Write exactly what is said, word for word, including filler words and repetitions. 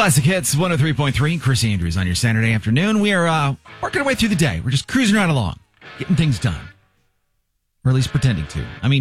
Classic Hits one oh three point three. Chris Andrews on your Saturday afternoon. We are uh, working our way through the day. We're just cruising right along, getting things done. Or at least pretending to. I mean,